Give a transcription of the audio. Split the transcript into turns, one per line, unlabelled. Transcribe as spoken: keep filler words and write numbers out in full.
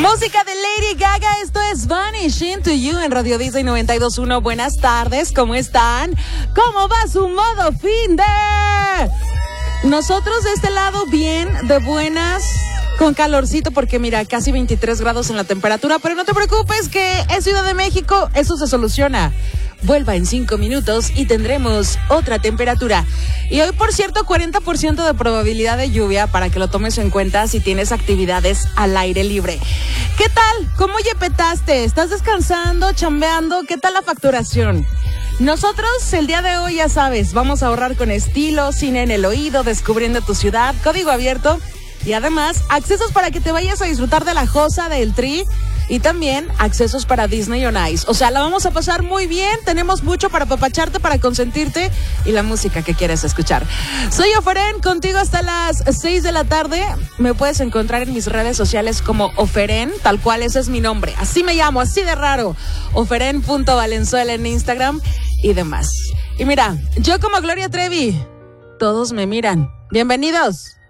Música de Lady Gaga, esto es Vanish Into You en Radio Disney noventa y dos punto uno. Buenas tardes, ¿cómo están? ¿Cómo va su modo fin de...? Nosotros de este lado bien, de buenas, con calorcito porque mira, casi veintitrés grados en la temperatura, pero no te preocupes que en Ciudad de México eso se soluciona. Vuelva en cinco minutos y tendremos otra temperatura. Y hoy, por cierto, cuarenta por ciento de probabilidad de lluvia para que lo tomes en cuenta si tienes actividades al aire libre. ¿Qué tal? ¿Cómo yepetaste? ¿Estás descansando, chambeando? ¿Qué tal la facturación? Nosotros el día de hoy, ya sabes, vamos a ahorrar con estilo, cine en el oído, descubriendo tu ciudad, código abierto y además accesos para que te vayas a disfrutar de la Josa del Tri. Y también accesos para Disney on Ice. O sea, la vamos a pasar muy bien. Tenemos mucho para apapacharte, para consentirte y la música que quieres escuchar. Soy Oferen, contigo hasta las seis de la tarde. Me puedes encontrar en mis redes sociales como Oferen, tal cual ese es mi nombre. Así me llamo, así de raro. Oferen punto Valenzuela en Instagram y demás. Y mira, yo como Gloria Trevi, todos me miran. Bienvenidos.